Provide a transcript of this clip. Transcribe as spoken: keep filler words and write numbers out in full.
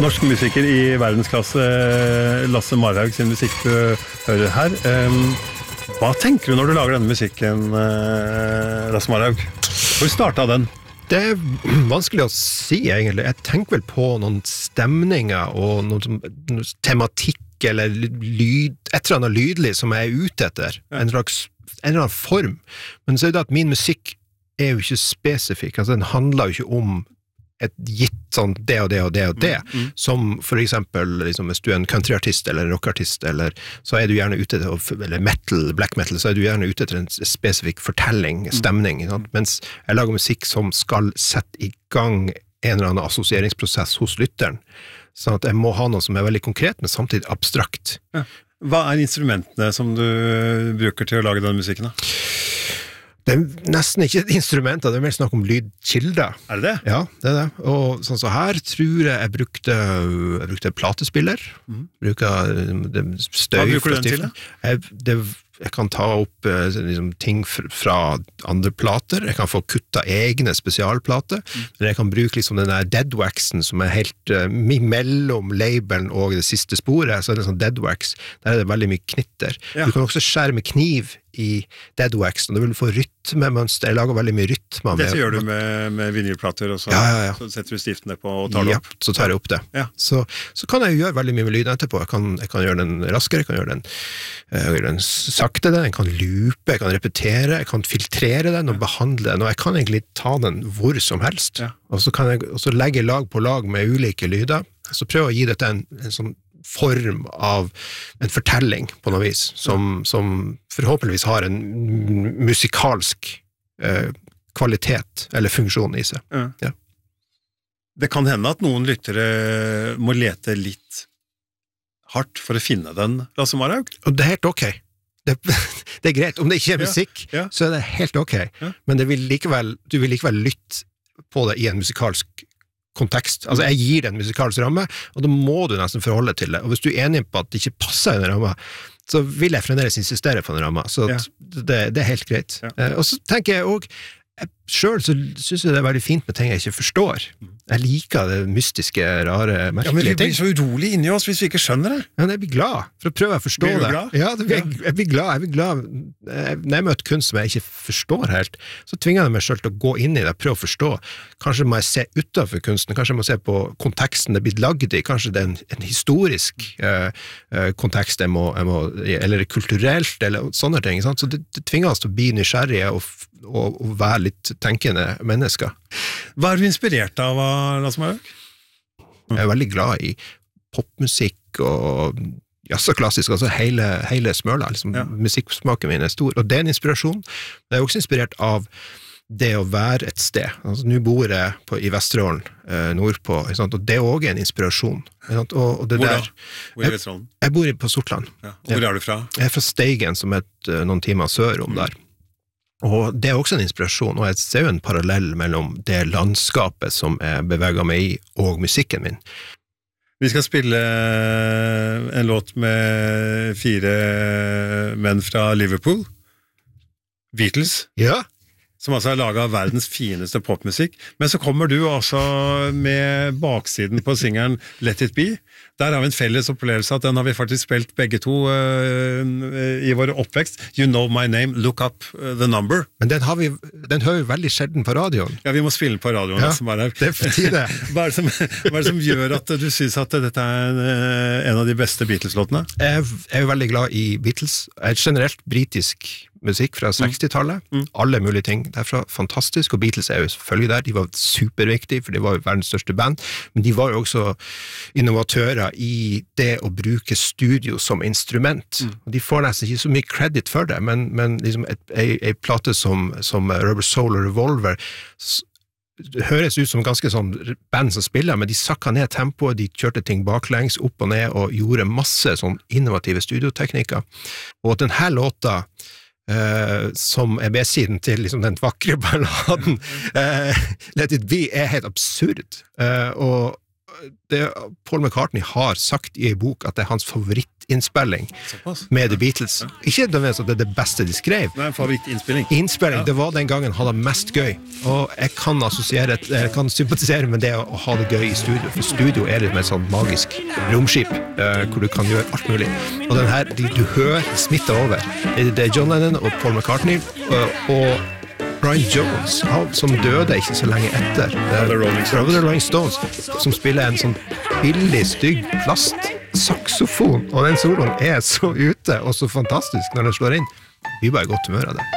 Norsk musiker i verdensklasse, Lasse Marhaug sin musikk du hører her. Hva tenker du når du lager denne musikken, Lasse Marhaug? Hvor startet den? Det er vanskelig å si, egentlig. Jeg tenker vel på noen stemninger og noen, noen tematikk eller lyd, et eller annet lydlig som jeg er ute etter. Ja. En slags, en eller annen form. Men så er det at min musikk er jo ikke spesifikk. Altså, den handler jo ikke om et gitt sånn det og det og det og det, mm, mm. som for eksempel liksom, hvis du er en countryartist eller en rockartist, eller, så er du gjerne ute til, eller metal, black metal, så er du gjerne ute til en spesifikk fortelling, stemning, mm. mens jeg lager musikk som skal sette i gang en eller annen assosieringsprosess hos lytteren, sånn at jeg må ha noe som er veldig konkret, men samtidig abstrakt. Ja. Hva er instrumentene som du bruker til å lage den musikken da? Det er nesten ikke et instrument, det er mer snakk om lydkilder. Er det det? Ja, det er det. Og sånn så her tror jeg jeg brukte, jeg brukte platespiller, mm. bruker det, støy. Hva bruker du den til? Jeg, det, jeg kan ta opp liksom, ting fra andre plater, jeg kan få kutta egne spesialplater, mm. eller jeg kan bruke liksom, den der deadwaxen som er helt uh, mellom labelen og det siste sporet, så er det sånn deadwax, der er det veldig mye knitter. Ja. Du kan også skjære med kniv i deadwax, og du vil få rytmemønster. Jeg lager veldig mye rytmer. Dette gjør du med, med vinylplater, og så, ja, ja, ja. så setter du stiftene på og tar det ja, opp? Så tar jeg opp det. Ja. Så, så kan jeg gjøre veldig mye med lyden etterpå. Jeg kan, jeg kan gjøre den raskere, jeg kan gjøre den, jeg kan gjøre den sakte, den. Jeg kan loope, jeg kan repetere, jeg kan filtrere den og ja. behandle den, og jeg kan egentlig ta den hvor som helst. Ja. Og så kan jeg også legge lag på lag med ulike lyder, så prøve å gi dette en, en sånn form av en fortelling på noe vis, som, som forhåpentligvis har en musikalsk eh, kvalitet eller funksjon i seg. Ja. Ja. Det kan hende at noen lyttere må lete litt hardt for å finne den, Lasse Marhaug? Og det er helt ok. Det, det er greit. Om det ikke er musikk, ja. Ja. så er det helt ok. Ja. Men det vil likevel, du vil likevel lytte på det i en musikalsk kontekst. Altså, jeg gir det en musikalsk ramme, og da må du nesten forholde til det. Og hvis du er enig på at det ikke passer i den ramma, så vil jeg fremdeles insistere på den ramma. Så ja. det, det er helt greit. Ja. Eh, og så tenker jeg også, selv så synes jeg det er veldig fint med ting jeg ikke forstår. Jeg liker det mystiske, rare, merkelige ting. Ja, men vi blir så urolig inni oss hvis vi ikke skjønner det. Ja, men jeg blir glad for å prøve å forstå det. Blir du glad? Ja, det, jeg, jeg blir glad. Jeg blir glad. Når jeg møter kunst som jeg ikke forstår helt, så tvinger jeg meg selv til å gå inn i det, prøve å forstå. Kanskje må jeg se utenfor kunsten, kanskje jeg må se på konteksten det blir lagd i, kanskje det er en, en historisk uh, kontekst jeg må, jeg må, eller kulturelt, eller sånne ting. Sant? Så det, det tvinger oss til å bli nysgjerrige og og, og være litt tenkende mennesker. Hva er du inspirert av, Lasse Marhaug? Jeg er veldig glad i popmusikk og jazz og klassisk, altså hele, hele smøla, liksom, ja. Musikksmaken min er stor, og det er en inspirasjon. Jeg er også inspirert av det å være et sted. Altså, nå bor jeg på, i Vesterålen, eh, nordpå, og det er også en inspirasjon. Og, og det hvor der, da? Hvor i Vesterålen? Jeg, jeg bor på Sortland. Ja. Hvor er du fra? Jeg er fra Steigen, som er et, noen timer sør om der. Og det er også en inspirasjon, og jeg ser jo en parallell mellom det landskapet som jeg beveger meg i, og musikken min. Vi skal spille en låt med fire menn fra Liverpool, Beatles. Ja. Som altså har laget verdens fineste popmusikk. Men så kommer du også med baksiden på singeren Let It Be. Der har vi en felles opplevelse at den har vi faktisk spilt begge to uh, i vår oppvekst. You Know My Name, Look Up uh, The Number. Men den, har vi, den hører vi veldig sjelden på radioen. Ja, vi må spille den på radioen. Ja, bare, det er for tide. hva, er det som, hva er det som gjør at du synes at dette er en, en av de beste Beatles-låtene? Jeg, jeg er veldig glad i Beatles. Jeg er generelt britisk musikk fra sekstitallet, mm. alle mulige ting derfra, fantastisk, og Beatles er jo selvfølgelig der, de var superviktige, for de var jo verdens største band, men de var jo også innovatører i det å bruke studio som instrument, mm. og de får nesten ikke så mye credit for det, men, men liksom et, ei, ei plate som, som Rubber Soul og Revolver, det høres ut som ganske sånn band som spiller, men de sakka ned tempoet, de kjørte ting baklengs, opp og ned, og gjorde masse sånn innovative studioteknikker, og denne låta Uh, som er B-siden til liksom, den vakre balladen uh, Let It Be er helt absurd uh, og, det, Paul McCartney har sagt i en bok at det er hans favorittinnspilling med The Beatles. Ikke nødvendigvis at det er det beste de skrev. Nei, en favorittinnspilling. Innspilling, ja. Det var den gangen han hadde mest gøy. Og jeg kan assosiere, jeg kan sympatisere med det å ha det gøy i studio, for studio er det med et sånn magisk romskip, uh, hvor du kan gjøre alt mulig. Og den her, de, du hører smitte over. Det, det er John Lennon og Paul McCartney, uh, og Brian Jones, han, som døde ikke så lenge etter uh, The Rolling Stones. The Rolling Stones, som spiller en sånn billig, stygg plastsaksofon, og den soloen er så ute og så fantastisk når den slår inn. Vi er bare i godt humør av det.